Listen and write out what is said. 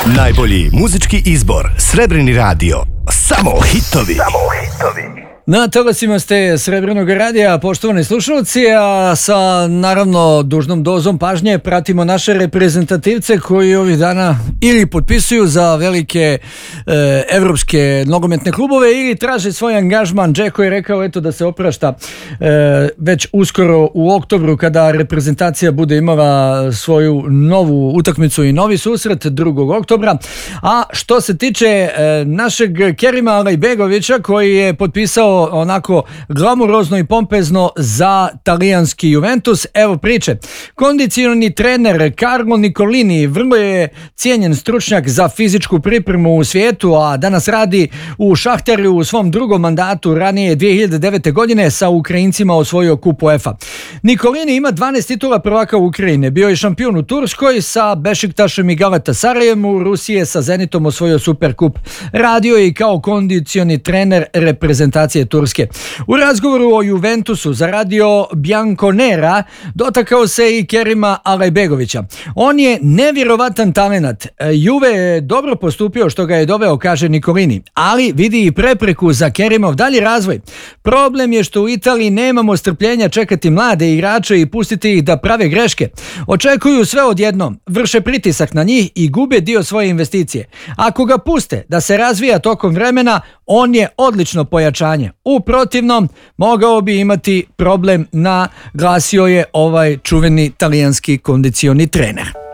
Najbolji muzički izbor, Srebreni radio. Samo hitovi. Na talasima ste Srebrnog radija, poštovani slušalci, a sa naravno dužnom dozom pažnje pratimo naše reprezentativce koji ovih dana ili potpisuju za velike evropske nogometne klubove ili traže svoj angažman. Džeko je rekao eto da se oprašta već uskoro u oktobru kada reprezentacija bude imala svoju novu utakmicu i novi susret 2. oktobra. A što se tiče našeg Kerima Alajbegovića koji je potpisao onako glamurozno i pompezno za talijanski Juventus. Evo priče. Kondicioni trener Carlo Nicolini vrlo je cijenjen stručnjak za fizičku pripremu u svijetu, a danas radi u Šahtaru u svom drugom mandatu. Ranije 2009. godine sa Ukrajincima osvojio kup UEFA. Nicolini ima 12 titula prvaka Ukrajine. Bio je šampion u Turskoj sa Bešiktašem i Galatasarajem, u Rusiji sa Zenitom osvojio Superkup. Radio je i kao kondicioni trener reprezentacije Turske. U razgovoru o Juventusu za radio Bianconera dotakao se i Kerima Alajbegovića. On je nevjerovatan talenat. Juve je dobro postupio što ga je doveo, kaže Nicolini, ali vidi i prepreku za Kerimov dalji razvoj. Problem je što u Italiji nemamo strpljenja čekati mlade igrače i pustiti ih da prave greške. Očekuju sve odjednom, vrše pritisak na njih i gube dio svoje investicije. Ako ga puste da se razvija tokom vremena, on je odlično pojačanje. U protivnom, mogao bi imati problem, naglasio je ovaj čuveni talijanski kondicioni trener.